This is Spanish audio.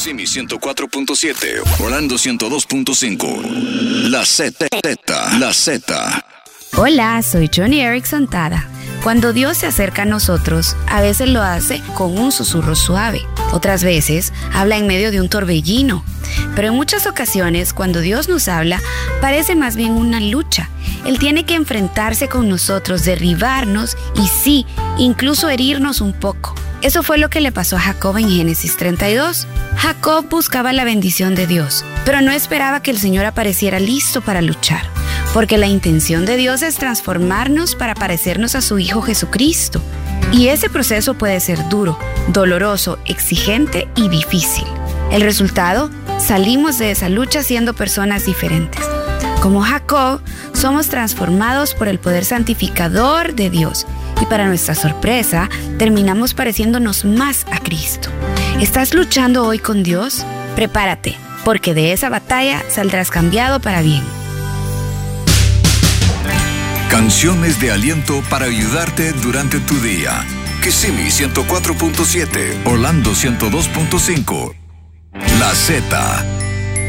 Kissimmee 104.7, Orlando 102.5. La Z. La Z. Hola, soy Johnny Erickson Tada. Cuando Dios se acerca a nosotros, a veces lo hace con un susurro suave. Otras veces habla en medio de un torbellino. Pero en muchas ocasiones, cuando Dios nos habla, parece más bien una lucha. Él tiene que enfrentarse con nosotros, derribarnos y sí, incluso herirnos un poco. Eso fue lo que le pasó a Jacob en Génesis 32. Jacob buscaba la bendición de Dios, pero no esperaba que el Señor apareciera listo para luchar, porque la intención de Dios es transformarnos para parecernos a su Hijo Jesucristo. Y ese proceso puede ser duro, doloroso, exigente y difícil. El resultado, salimos de esa lucha siendo personas diferentes. Como Jacob, somos transformados por el poder santificador de Dios. Y para nuestra sorpresa, terminamos pareciéndonos más a Cristo. ¿Estás luchando hoy con Dios? Prepárate, porque de esa batalla saldrás cambiado para bien. Canciones de aliento para ayudarte durante tu día. Kissimmee 104.7, Orlando 102.5. La Z.